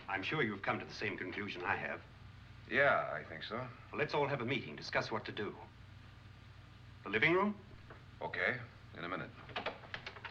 I'm sure you've come to the same conclusion I have. Yeah, I think so. Well, let's all have a meeting, discuss what to do. The living room? Okay, in a minute.